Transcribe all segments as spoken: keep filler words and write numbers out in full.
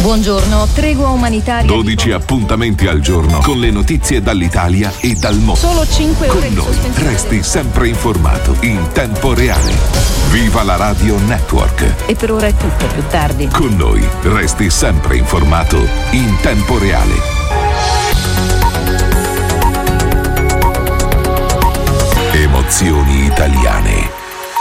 Buongiorno, tregua umanitaria. dodici appuntamenti al giorno con le notizie dall'Italia e dal mondo. Solo cinque ore con di noi sospensione. resti sempre informato in tempo reale. Viva la Radio Network. E per ora è tutto, più tardi. Con noi resti sempre informato in tempo reale. Emozioni italiane.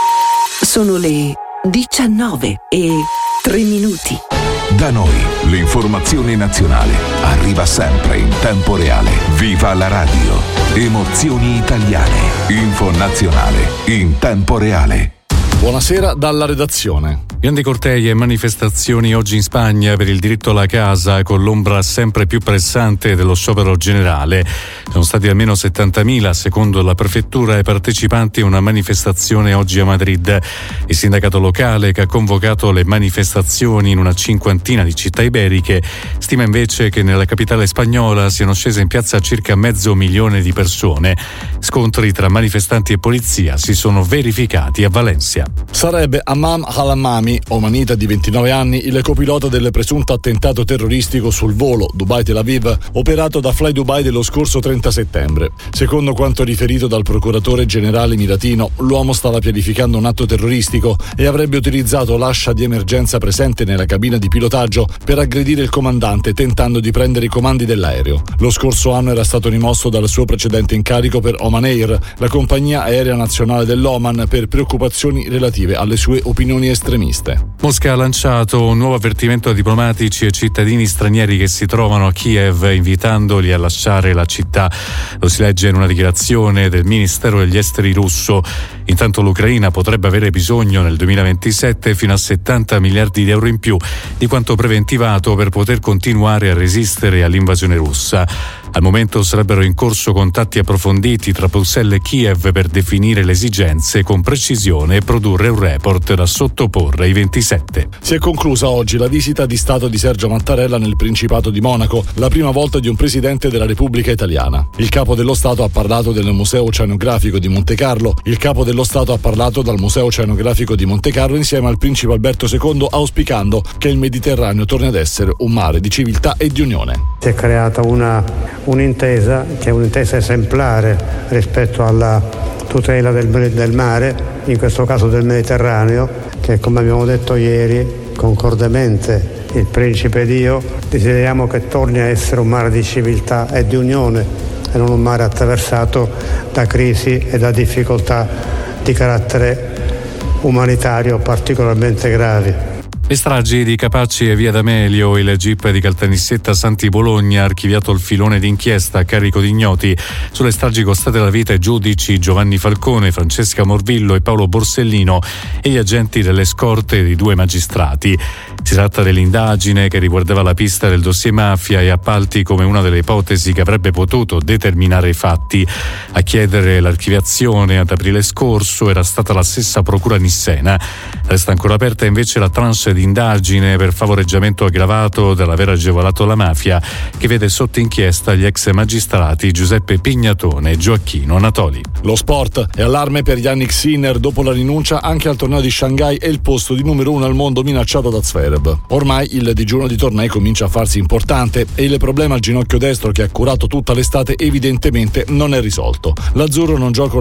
Sono le diciannove e tre minuti. Da noi l'informazione nazionale arriva sempre in tempo reale. Viva la radio. Emozioni italiane. Info nazionale in tempo reale. Buonasera dalla redazione. Grandi cortei e manifestazioni oggi in Spagna per il diritto alla casa, con l'ombra sempre più pressante dello sciopero generale. Sono stati almeno settantamila, secondo la prefettura, i partecipanti a una manifestazione oggi a Madrid. Il sindacato locale, che ha convocato le manifestazioni in una cinquantina di città iberiche, stima invece che nella capitale spagnola siano scese in piazza circa mezzo milione di persone. Scontri tra manifestanti e polizia si sono verificati a Valencia. Sarebbe Amam Halamami, omanita di ventinove anni, il copilota del presunto attentato terroristico sul volo Dubai-Tel Aviv operato da Fly Dubai dello scorso trenta settembre. Secondo quanto riferito dal procuratore generale miratino, l'uomo stava pianificando un atto terroristico e avrebbe utilizzato l'ascia di emergenza presente nella cabina di pilotaggio per aggredire il comandante, tentando di prendere i comandi dell'aereo. Lo scorso anno era stato rimosso dal suo precedente incarico per Oman Air, la compagnia aerea nazionale dell'Oman, per preoccupazioni relative alle sue opinioni estremiste. Mosca ha lanciato un nuovo avvertimento a diplomatici e cittadini stranieri che si trovano a Kiev, invitandoli a lasciare la città. Lo si legge in una dichiarazione del Ministero degli Esteri russo. Intanto l'Ucraina potrebbe avere bisogno nel duemilaventisette fino a settanta miliardi di euro in più di quanto preventivato per poter continuare a resistere all'invasione russa. Al momento sarebbero in corso contatti approfonditi tra Bruxelles e Kiev per definire le esigenze con precisione e produrre un report da sottoporre ai ventisette. Si è conclusa oggi la visita di Stato di Sergio Mattarella nel Principato di Monaco, la prima volta di un presidente della Repubblica Italiana. Il capo dello Stato ha parlato del Museo Oceanografico di Montecarlo. Il capo dello Stato ha parlato dal Museo Oceanografico di Montecarlo insieme al principe Alberto secondo, auspicando che il Mediterraneo torni ad essere un mare di civiltà e di unione. Si è creata una, un'intesa che è un'intesa esemplare rispetto alla tutela del, del mare, in questo caso del Mediterraneo, che, come abbiamo detto ieri concordemente, il principe ed io desideriamo che torni a essere un mare di civiltà e di unione e non un mare attraversato da crisi e da difficoltà di carattere umanitario particolarmente gravi. Le stragi di Capaci e Via D'Amelio, il Gip di Caltanissetta Santi Bologna ha archiviato il filone d'inchiesta a carico di ignoti. Sulle stragi costate la vita ai giudici Giovanni Falcone, Francesca Morvillo e Paolo Borsellino e gli agenti delle scorte di due magistrati. Si tratta dell'indagine che riguardava la pista del dossier mafia e appalti come una delle ipotesi che avrebbe potuto determinare i fatti. A chiedere l'archiviazione ad aprile scorso era stata la stessa procura nissena. Resta ancora aperta invece la tranche d'indagine per favoreggiamento aggravato dell'aver agevolato la mafia, che vede sotto inchiesta gli ex magistrati Giuseppe Pignatone e Gioacchino Anatoli. Lo sport è allarme per Yannick Sinner dopo la rinuncia anche al torneo di Shanghai e il posto di numero uno al mondo minacciato da Zverev. Ormai il digiuno di tornei comincia a farsi importante e il problema al ginocchio destro, che ha curato tutta l'estate, evidentemente non è risolto. L'azzurro non gioca